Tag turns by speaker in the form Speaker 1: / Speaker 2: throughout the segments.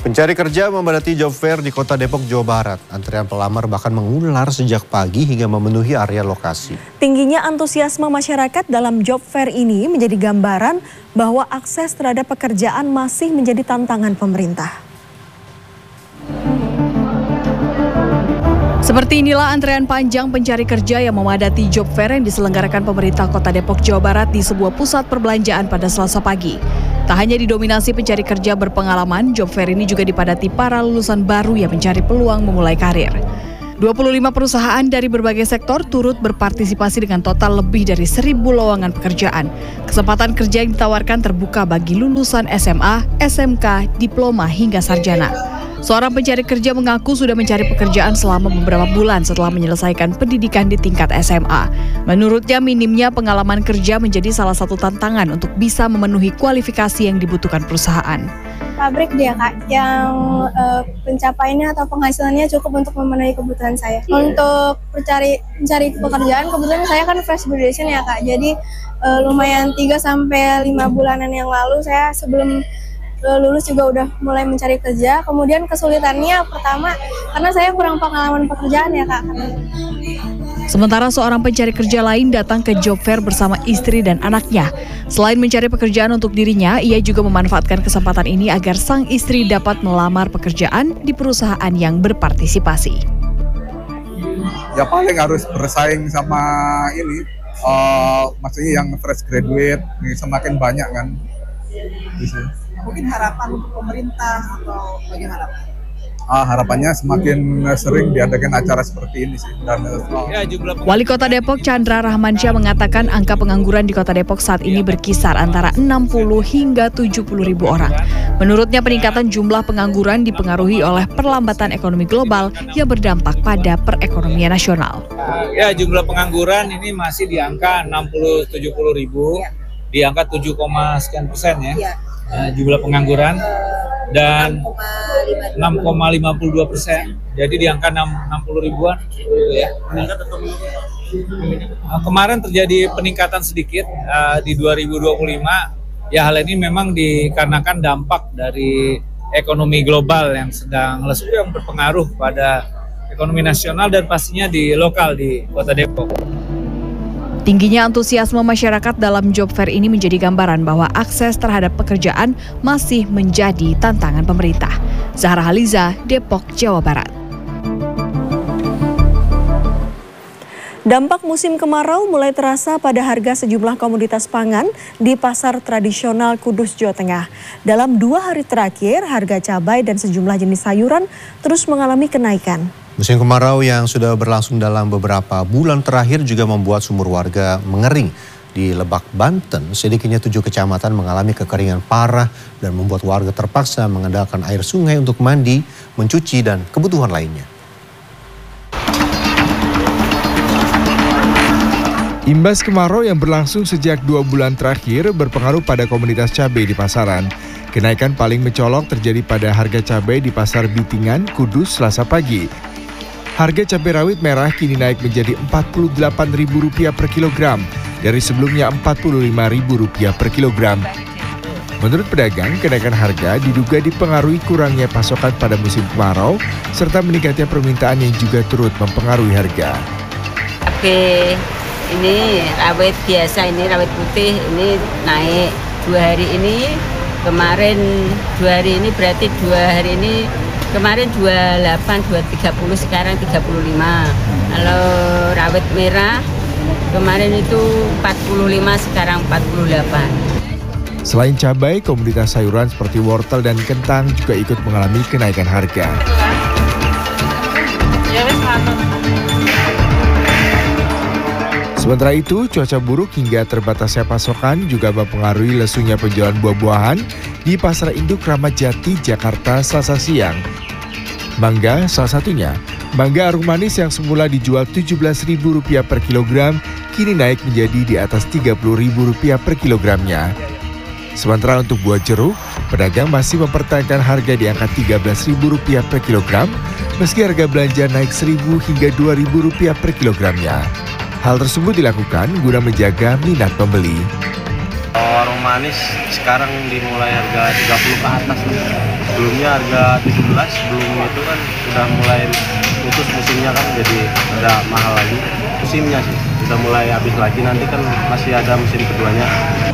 Speaker 1: Pencari kerja memadati job fair di Kota Depok, Jawa Barat. Antrean pelamar bahkan mengular sejak pagi hingga memenuhi area lokasi.
Speaker 2: Tingginya antusiasme masyarakat dalam job fair ini menjadi gambaran bahwa akses terhadap pekerjaan masih menjadi tantangan pemerintah. Seperti inilah antrean panjang pencari kerja yang memadati job fair yang diselenggarakan pemerintah Kota Depok, Jawa Barat di sebuah pusat perbelanjaan pada Selasa pagi. Tak hanya didominasi pencari kerja berpengalaman, job fair ini juga dipadati para lulusan baru yang mencari peluang memulai karir. 25 perusahaan dari berbagai sektor turut berpartisipasi dengan total lebih dari 1.000 lowongan pekerjaan. Kesempatan kerja yang ditawarkan terbuka bagi lulusan SMA, SMK, diploma hingga sarjana. Seorang pencari kerja mengaku sudah mencari pekerjaan selama beberapa bulan setelah menyelesaikan pendidikan di tingkat SMA. Menurutnya, minimnya pengalaman kerja menjadi salah satu tantangan untuk bisa memenuhi kualifikasi yang dibutuhkan perusahaan.
Speaker 3: Pabrik dia Kak, yang pencapaiannya atau penghasilannya cukup untuk memenuhi kebutuhan saya. Untuk mencari pekerjaan, kebetulan saya kan fresh graduation ya Kak, jadi lumayan 3-5 bulanan yang lalu saya sebelum lulus juga udah mulai mencari kerja. Kemudian kesulitannya pertama karena saya kurang pengalaman pekerjaan ya Kak.
Speaker 2: Sementara seorang pencari kerja lain datang ke job fair bersama istri dan anaknya. Selain mencari pekerjaan untuk dirinya, ia juga memanfaatkan kesempatan ini agar sang istri dapat melamar pekerjaan di perusahaan yang berpartisipasi.
Speaker 4: Ya paling harus bersaing sama ini, maksudnya yang fresh graduate, semakin banyak kan. Bisa.
Speaker 5: Mungkin harapan untuk pemerintah atau bagaimana?
Speaker 4: Harapannya semakin sering diadakan acara seperti ini sih.
Speaker 2: Wali Kota Depok Chandra Rahmansyah mengatakan angka pengangguran di Kota Depok saat ini berkisar antara 60 hingga 70 ribu orang. Menurutnya peningkatan jumlah pengangguran dipengaruhi oleh perlambatan ekonomi global yang berdampak pada perekonomian nasional.
Speaker 6: Ya, jumlah pengangguran ini masih di angka 60-70 ribu, di angka 7, sekian persen ya. Jumlah pengangguran dan 6,52%, jadi di angka 60 ribuan gitu ya. Kemarin terjadi peningkatan sedikit di 2025. Ya, hal ini memang dikarenakan dampak dari ekonomi global yang sedang lesu yang berpengaruh pada ekonomi nasional dan pastinya di lokal di Kota Depok.
Speaker 2: Tingginya antusiasme masyarakat dalam job fair ini menjadi gambaran bahwa akses terhadap pekerjaan masih menjadi tantangan pemerintah. Zahra Haliza, Depok, Jawa Barat. Dampak musim kemarau mulai terasa pada harga sejumlah komoditas pangan di pasar tradisional Kudus, Jawa Tengah. Dalam 2 hari terakhir, harga cabai dan sejumlah jenis sayuran terus mengalami kenaikan.
Speaker 1: Musim kemarau yang sudah berlangsung dalam beberapa bulan terakhir juga membuat sumur warga mengering. Di Lebak, Banten, sedikitnya 7 kecamatan mengalami kekeringan parah dan membuat warga terpaksa mengandalkan air sungai untuk mandi, mencuci, dan kebutuhan lainnya.
Speaker 7: Imbas kemarau yang berlangsung sejak 2 bulan terakhir berpengaruh pada komoditas cabai di pasaran. Kenaikan paling mencolok terjadi pada harga cabai di Pasar Bitingan, Kudus, Selasa pagi. Harga cabai rawit merah kini naik menjadi Rp48.000 per kilogram, dari sebelumnya Rp45.000 per kilogram. Menurut pedagang, kenaikan harga diduga dipengaruhi kurangnya pasokan pada musim kemarau, serta meningkatnya permintaan yang juga turut mempengaruhi harga.
Speaker 8: Oke, ini rawit biasa, ini rawit putih, ini naik 2 hari ini, kemarin 2 hari ini berarti 2 hari ini, kemarin 28, 230, sekarang 35. Kalau rawit merah kemarin itu 45, sekarang 48.
Speaker 7: Selain cabai, komoditas sayuran seperti wortel dan kentang juga ikut mengalami kenaikan harga. Sementara itu, cuaca buruk hingga terbatasnya pasokan juga mempengaruhi lesunya penjualan buah-buahan di Pasar Induk Ramat Jati, Jakarta, Selasa siang. Mangga salah satunya. Mangga arum manis yang semula dijual Rp17.000 per kilogram, kini naik menjadi di atas Rp30.000 per kilogramnya. Sementara untuk buah jeruk, pedagang masih mempertahankan harga di angka Rp13.000 per kilogram, meski harga belanja naik Rp1.000 hingga Rp2.000 per kilogramnya. Hal tersebut dilakukan guna menjaga minat pembeli.
Speaker 9: Warung manis sekarang dimulai harga 30 ke atas. Sebelumnya harga 17, sebelum itu kan udah mulai putus musimnya kan, jadi udah mahal lagi. Musimnya sih udah mulai habis lagi, nanti kan masih ada musim keduanya.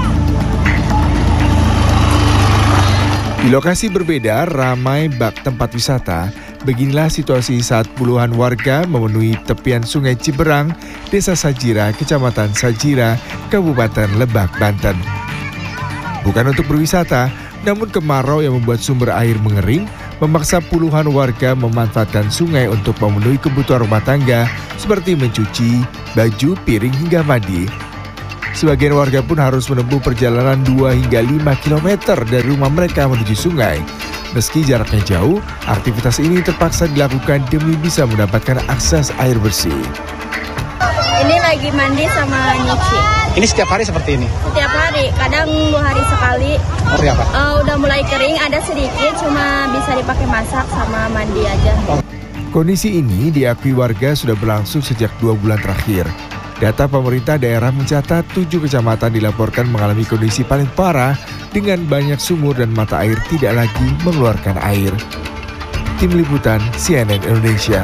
Speaker 7: Di lokasi berbeda, ramai bak tempat wisata. Beginilah situasi saat puluhan warga memenuhi tepian Sungai Ciberang, Desa Sajira, Kecamatan Sajira, Kabupaten Lebak, Banten. Bukan untuk berwisata, namun kemarau yang membuat sumber air mengering memaksa puluhan warga memanfaatkan sungai untuk memenuhi kebutuhan rumah tangga seperti mencuci, baju, piring, hingga mandi. Sebagian warga pun harus menempuh perjalanan 2 hingga 5 km dari rumah mereka menuju sungai. Meski jaraknya jauh, aktivitas ini terpaksa dilakukan demi bisa mendapatkan akses air bersih.
Speaker 10: Ini lagi mandi sama nyuci.
Speaker 5: Ini setiap hari seperti ini?
Speaker 10: Setiap hari, kadang 2 hari sekali.
Speaker 5: Apa?
Speaker 10: Udah mulai kering, ada sedikit, cuma bisa dipakai masak sama mandi aja.
Speaker 7: Kondisi ini diakui warga sudah berlangsung sejak 2 bulan terakhir. Data pemerintah daerah mencatat 7 kecamatan dilaporkan mengalami kondisi paling parah dengan banyak sumur dan mata air tidak lagi mengeluarkan air. Tim Liputan CNN Indonesia.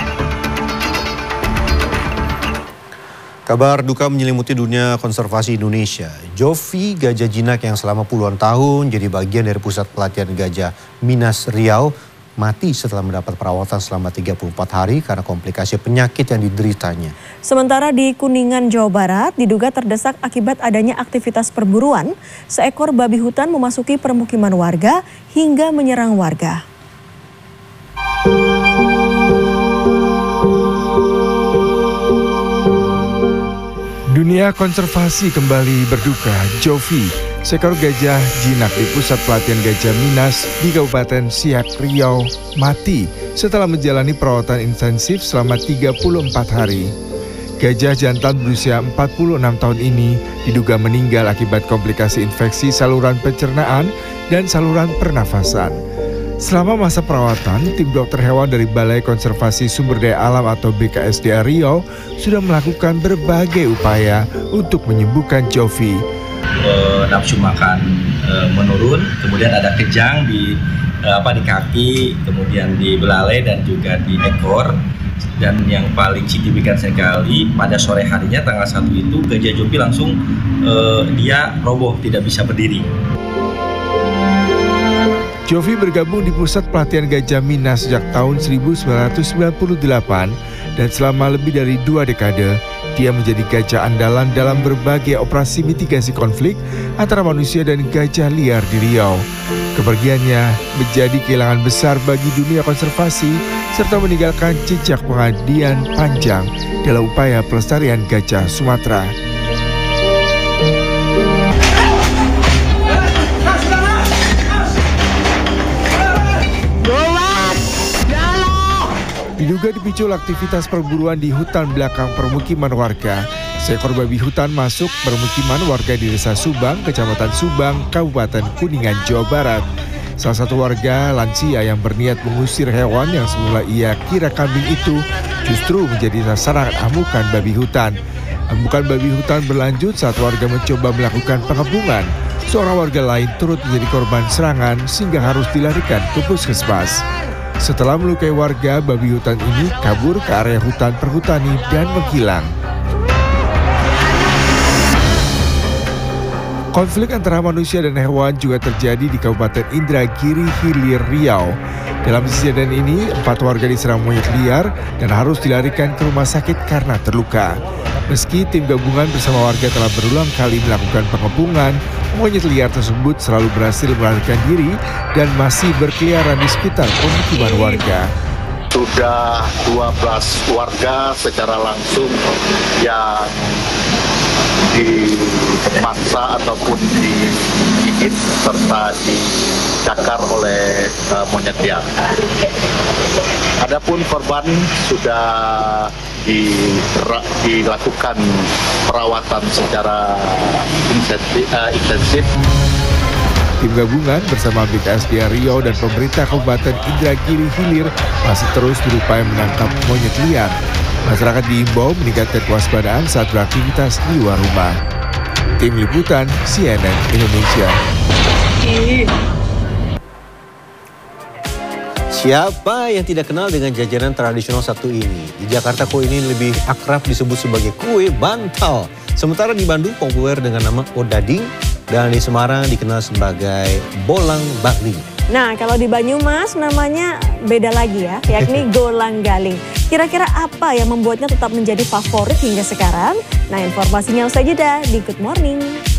Speaker 1: Kabar duka menyelimuti dunia konservasi Indonesia. Jovi, gajah jinak yang selama puluhan tahun jadi bagian dari pusat pelatihan gajah Minas Riau, mati setelah mendapat perawatan selama 34 hari karena komplikasi penyakit yang dideritanya.
Speaker 11: Sementara di Kuningan, Jawa Barat, diduga terdesak akibat adanya aktivitas perburuan, seekor babi hutan memasuki permukiman warga hingga menyerang warga.
Speaker 7: Dunia konservasi kembali berduka. Jovi, seekor gajah jinak di pusat pelatihan gajah Minas di Kabupaten Siak, Riau, mati setelah menjalani perawatan intensif selama 34 hari. Gajah jantan berusia 46 tahun ini diduga meninggal akibat komplikasi infeksi saluran pencernaan dan saluran pernafasan. Selama masa perawatan, tim dokter hewan dari Balai Konservasi Sumber Daya Alam atau BKSDA Riau sudah melakukan berbagai upaya untuk menyembuhkan Jovi.
Speaker 12: Nafsu makan menurun, kemudian ada kejang di kaki, kemudian di belalai dan juga di ekor. Dan yang paling signifikan sekali, pada sore harinya tanggal 1 itu gajah Jovi langsung dia roboh, tidak bisa berdiri.
Speaker 7: Jovi bergabung di pusat pelatihan gajah Minas sejak tahun 1998 dan selama lebih dari 2 dekade, dia menjadi gajah andalan dalam berbagai operasi mitigasi konflik antara manusia dan gajah liar di Riau. Kepergiannya menjadi kehilangan besar bagi dunia konservasi serta meninggalkan jejak pengabdian panjang dalam upaya pelestarian gajah Sumatera. Diduga dipicu aktivitas perburuan di hutan belakang permukiman warga. Seekor babi hutan masuk permukiman warga di Desa Subang, Kecamatan Subang, Kabupaten Kuningan, Jawa Barat. Salah satu warga lansia yang berniat mengusir hewan yang semula ia kira kambing itu justru menjadi sasaran amukan babi hutan. Amukan babi hutan berlanjut saat warga mencoba melakukan pengepungan. Seorang warga lain turut menjadi korban serangan sehingga harus dilarikan ke puskesmas. Setelah melukai warga, babi hutan ini kabur ke area hutan perhutani dan menghilang. Konflik antara manusia dan hewan juga terjadi di Kabupaten Indragiri Hilir Riau. Dalam insiden ini, 4 warga diserang monyet liar dan harus dilarikan ke rumah sakit karena terluka. Meski tim gabungan bersama warga telah berulang kali melakukan pengepungan, monyet liar tersebut selalu berhasil melarikan diri dan masih berkeliaran di sekitar permukiman warga.
Speaker 13: Sudah 12 warga secara langsung yang dimaksa ataupun digigit serta dicakar oleh monyet liar. Adapun korban sudah dilakukan perawatan secara intensif.
Speaker 7: Tim gabungan bersama BKSDA Riau dan pemerintah Kabupaten Indragiri Hilir masih terus berupaya menangkap monyet liar. Masyarakat diimbau meningkatkan kewaspadaan saat beraktivitas di luar rumah. Tim Liputan CNN Indonesia.
Speaker 1: Siapa yang tidak kenal dengan jajanan tradisional satu ini? Di Jakarta kue ini lebih akrab disebut sebagai kue bantal. Sementara di Bandung populer dengan nama odading dan di Semarang dikenal sebagai bolang bali.
Speaker 11: Nah, kalau di Banyumas namanya beda lagi ya, yakni golang galing. Kira-kira apa yang membuatnya tetap menjadi favorit hingga sekarang? Nah, informasinya usai jeda di Good Morning.